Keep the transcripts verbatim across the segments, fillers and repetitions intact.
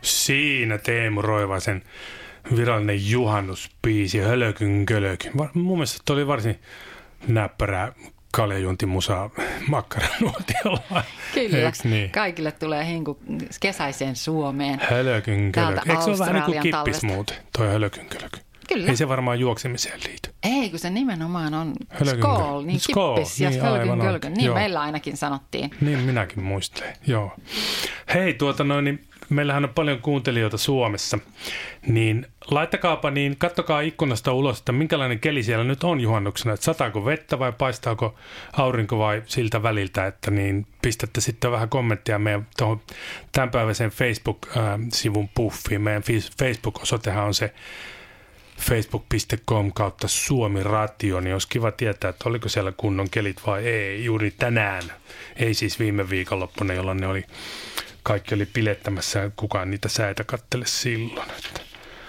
Siinä Teemu Roivaisen virallinen juhannusbiisi, Hölökyn kölökyn. Mun mielestä toi oli varsin näppärää kaljajuntimusaa makkaranuotiolla. Kyllä, niin? Kaikille tulee hinku kesäiseen Suomeen. Hölökyn kölökyn. Eikö se ole vähän niin kuin kippis muuten, toi Hölökyn kölökyn? Kyllä. Ei se varmaan juoksemiseen liity. Ei, kun se nimenomaan on skool, niin Skål, kippis ja niin, hölkyn kölkyn. Niin joo. Meillä ainakin sanottiin. Niin minäkin muistelen, joo. Hei, tuota noin, niin meillähän on paljon kuuntelijoita Suomessa, niin laittakaapa, niin kattokaa ikkunasta ulos, että minkälainen keli siellä nyt on juhannuksena, että sataako vettä vai paistaako aurinko vai siltä väliltä, että niin pistätte sitten vähän kommenttia meidän tuohon tämänpäiväisen Facebook-sivun puffiin. Meidän Facebook-osoitehan on se facebook piste com kautta Suomi Radio, niin olisi kiva tietää, että oliko siellä kunnon kelit vai ei juuri tänään. Ei siis viime viikonloppuna, jolloin ne oli, kaikki oli pilettämässä ja kukaan niitä säitä kattele silloin. Että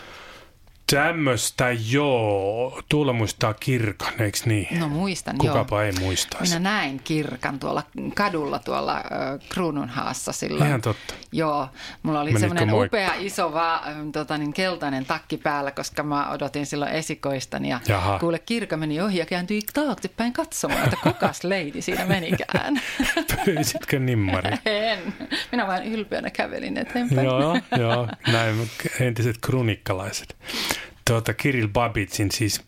tämmöistä, joo. Tuula muistaa Kirkan, eikö niin? No muistan, Kukapa joo. ei muistaisi. Minä näin Kirkan tuolla kadulla tuolla äh, Kruununhaassa silloin. Ihan totta. Joo, mulla oli Menitkö semmoinen moikka? upea iso va, tota, niin keltainen takki päällä, koska mä odotin silloin esikoistani. Ja Jaha. kuule, Kirka meni ohi ja kääntyi taaksepäin katsomaan, että kukas leidi siinä menikään. Pyysitkö nimmari? En. Minä vain ylpeänä kävelin eteenpäin. Joo, joo. Näin entiset krunikkalaiset. Tuota, Kirill Babitsin siis,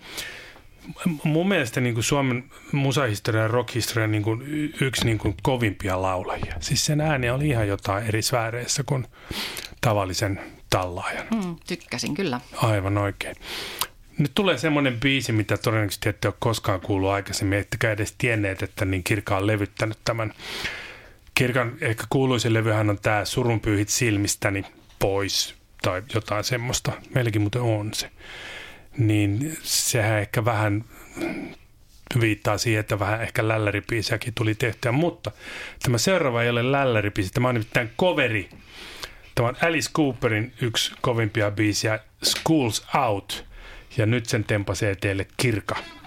mun mielestä niin kuin Suomen musahistorian ja rockhistorian niin kuin yksi niin kuin kovimpia laulajia. Siis sen ääni oli ihan jotain eri sfääreissä kuin tavallisen tallaajan. Mm, tykkäsin kyllä. Aivan oikein. Nyt tulee semmoinen biisi, mitä todennäköisesti ette ole koskaan kuullut aikaisemmin, ettekä edes tienneet, että niin Kirka on levyttänyt tämän. Kirkan ehkä kuuluisin levyhän on tämä Surunpyyhit silmistäni pois tai jotain semmoista. Meilläkin muuten on se. Niin sehän ehkä vähän viittaa siihen, että vähän ehkä lälläripiisiäkin tuli tehtyä. Mutta tämä seuraava ei ole lälläripiisi. Tämä on nimittäin coveri. Tämä on Alice Cooperin yksi kovimpia biisiä, School's Out. Ja nyt sen tempasee teille Kirka.